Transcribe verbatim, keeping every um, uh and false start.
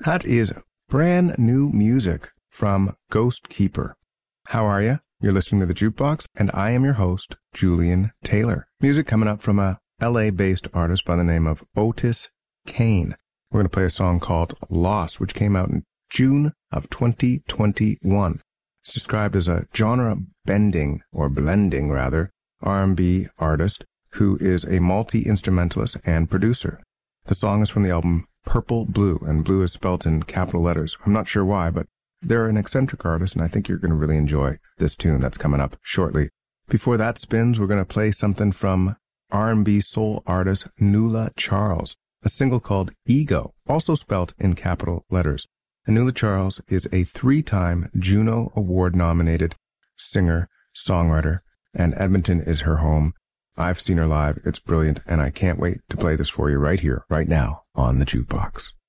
That is brand new music from Ghost Keeper. How are you? You're listening to The Jukebox, and I am your host, Julian Taylor. Music coming up from a L A-based artist by the name of Otis Kane. We're going to play a song called Lost, which came out in June of twenty twenty-one. It's described as a genre-bending, or blending rather, R and B artist who is a multi-instrumentalist and producer. The song is from the album Purple Blue, and blue is spelled in capital letters. I'm not sure why, but they're an eccentric artist, and I think you're going to really enjoy this tune that's coming up shortly. Before that spins, we're going to play something from R and B soul artist Nuala Charles, a single called Ego, also spelled in capital letters. And Nuala Charles is a three-time Juno Award-nominated singer, songwriter, and Edmonton is her home. I've seen her live. It's brilliant, and I can't wait to play this for you right here, right now, on The Jukebox.